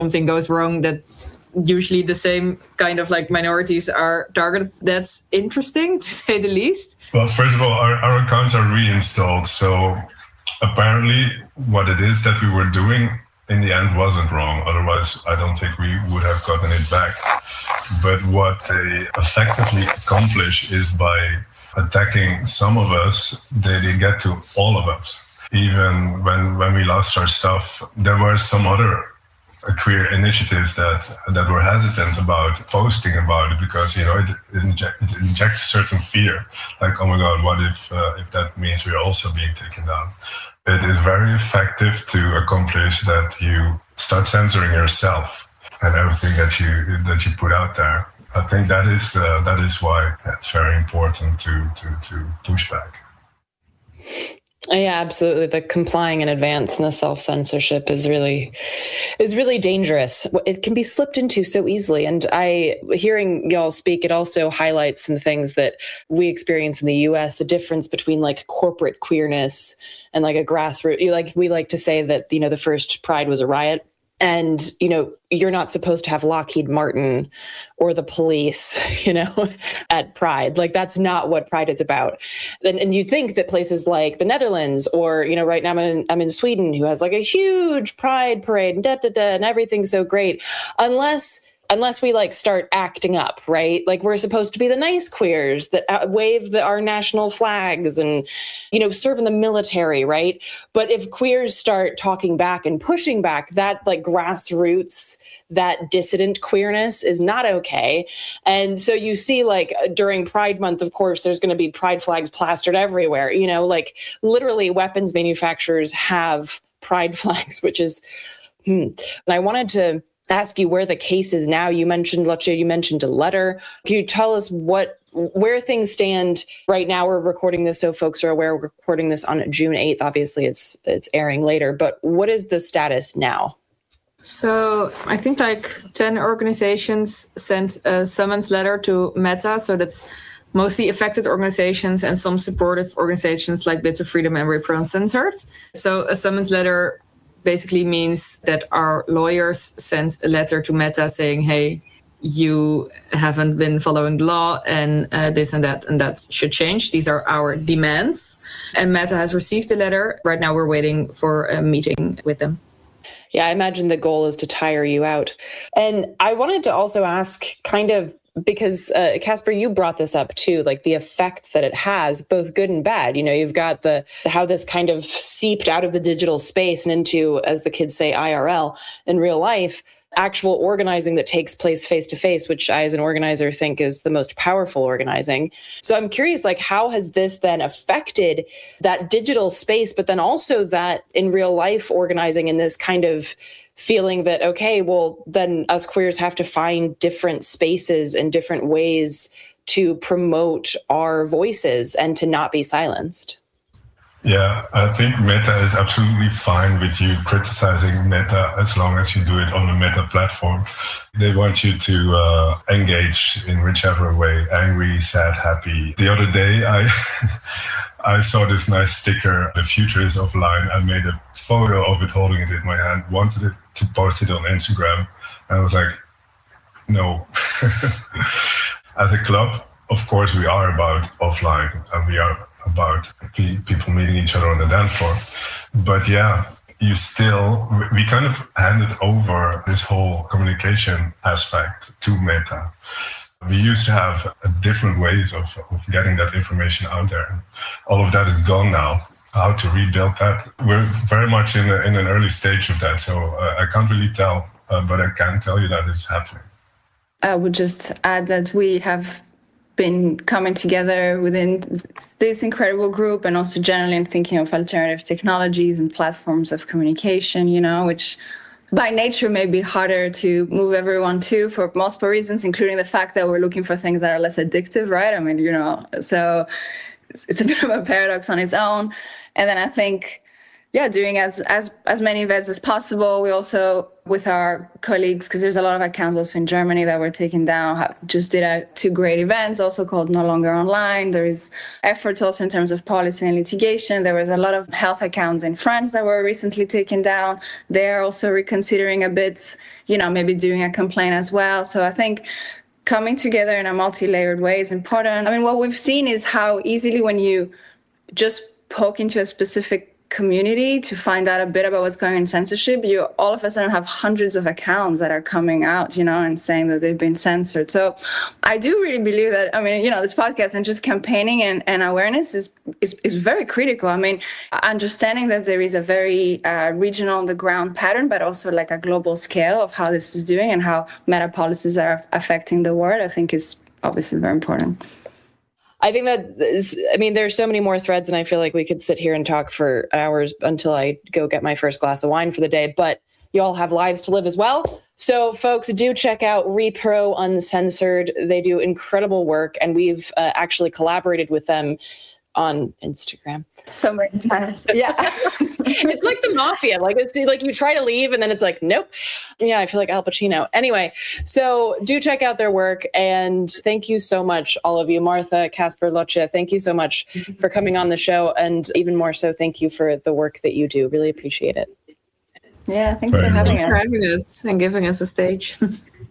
something goes wrong, that usually the same kind of like minorities are targeted. That's interesting, to say the least. Well, first of all, our accounts are reinstalled. So apparently what it is that we were doing in the end wasn't wrong. Otherwise, I don't think we would have gotten it back. But what they effectively accomplish is by attacking some of us, they get to all of us. Even when we lost our stuff, there were some other queer initiatives that were hesitant about posting about it because, it injects a certain fear. Like, oh my God, what if that means we're also being taken down? It is very effective to accomplish that you start censoring yourself and everything that you put out there. I think that is why it's very important to push back. Yeah, absolutely. The complying in advance and the self-censorship is really dangerous. It can be slipped into so easily. And hearing y'all speak, it also highlights some things that we experience in the US, the difference between like corporate queerness and like a grassroots, we like to say that, the first Pride was a riot. And, you're not supposed to have Lockheed Martin or the police, at Pride. Like, that's not what Pride is about. And you think that places like the Netherlands or, right now I'm in Sweden, who has like a huge Pride parade and and everything's so great. Unless we like start acting up, right? Like, we're supposed to be the nice queers that wave our national flags and, serve in the military, right? But if queers start talking back and pushing back, that like grassroots, that dissident queerness is not okay. And so you see like during Pride Month, of course, there's going to be Pride flags plastered everywhere, like literally weapons manufacturers have Pride flags, which is, And I wanted to ask you where the case is now. You mentioned, Lucia, you mentioned a letter. Can you tell us where things stand right now? We're recording this so folks are aware. We're recording this on June 8th. Obviously, it's airing later. But what is the status now? So I think like 10 organizations sent a summons letter to Meta. So that's mostly affected organizations and some supportive organizations like Bits of Freedom and Repro Uncensored. So a summons letter basically means that our lawyers sent a letter to Meta saying, hey, you haven't been following the law and this and that should change. These are our demands. And Meta has received the letter. Right now we're waiting for a meeting with them. Yeah, I imagine the goal is to tire you out. And I wanted to also ask because Casper, you brought this up too, like the effects that it has, both good and bad. You've got how this kind of seeped out of the digital space and into, as the kids say, IRL in real life, actual organizing that takes place face to face, which I, as an organizer, think is the most powerful organizing. So I'm curious, like, how has this then affected that digital space, but then also that in real life organizing in this kind of feeling that, okay, well, then us queers have to find different spaces and different ways to promote our voices and to not be silenced? Yeah, I think Meta is absolutely fine with you criticizing Meta as long as you do it on a Meta platform. They want you to engage in whichever way, angry, sad, happy. The other day, I saw this nice sticker, "The future is offline." I made a photo of it holding it in my hand, wanted it to post it on Instagram. And I was like, no. As a club, of course, we are about offline and we are about people meeting each other on the dance floor. But yeah, we kind of handed over this whole communication aspect to Meta. We used to have different ways of getting that information out there. All of that is gone now. How to rebuild that? We're very much in an early stage of that, so I can't really tell, but I can tell you that it's happening. I would just add that we have been coming together within this incredible group and also generally in thinking of alternative technologies and platforms of communication, which by nature may be harder to move everyone to for multiple reasons, including the fact that we're looking for things that are less addictive, right? I mean, so it's a bit of a paradox on its own. And then I think doing as many events as possible. We also, with our colleagues, because there's a lot of accounts also in Germany that were taken down, just did 2 great events, also called No Longer Online. There is efforts also in terms of policy and litigation. There was a lot of health accounts in France that were recently taken down. They're also reconsidering a bit, maybe doing a complaint as well. So I think coming together in a multi-layered way is important. I mean, what we've seen is how easily when you just poke into a specific community to find out a bit about what's going on in censorship, you all of a sudden have hundreds of accounts that are coming out, and saying that they've been censored. So I do really believe that, this podcast and just campaigning and awareness is very critical. I mean, understanding that there is a very regional on the ground pattern, but also like a global scale of how this is doing and how meta policies are affecting the world, I think is obviously very important. I think there's so many more threads, and I feel like we could sit here and talk for hours until I go get my first glass of wine for the day, but you all have lives to live as well. So folks, do check out Repro Uncensored. They do incredible work, and we've actually collaborated with them on Instagram so many times. Yeah. It's like the mafia. Like it's like you try to leave and then it's like, nope. Yeah, I feel like Al Pacino. Anyway, so do check out their work, and thank you so much, all of you. Martha, Casper, Lotte, thank you so much for coming on the show, and even more so, thank you for the work that you do. Really appreciate it. Yeah, thanks for having us and giving us a stage.